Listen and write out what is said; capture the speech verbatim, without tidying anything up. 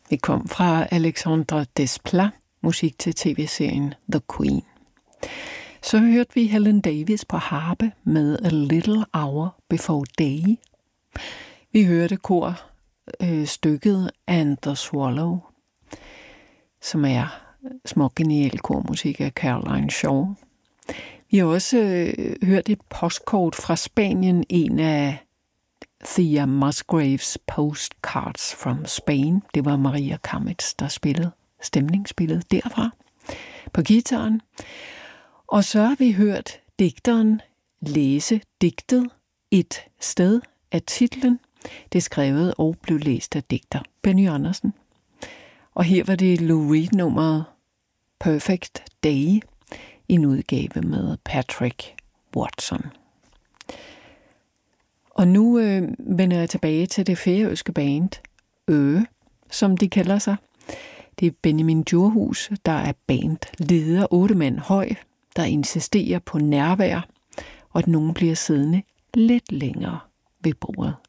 Vi kom fra Alexandre Desplat, musik til tv-serien The Queen. Så hørte vi Helen Davis på harpe med A Little Hour Before Day. Vi hørte kor øh, stykket And the Swallow, som er smuk genial kormusik af Caroline Shaw. Vi har også øh, hørt et postkort fra Spanien, en af Thea Musgraves Postcards from Spain. Det var Maria Kamitz, der spillede stemningsspillet derfra på guitaren. Og så har vi hørt digteren læse digtet Et sted af titlen. Det er skrevet og blev læst af digter Benny Andersen. Og her var det Lou Reed-nummeret Perfect Day, en udgave med Patrick Watson. Og nu øh, vender jeg tilbage til det færøske band Ø, som de kalder sig. Det er Benjamin Djurhus, der er bandleder, otte mand høj, der insisterer på nærvær, og at nogen bliver siddende lidt længere ved bordet.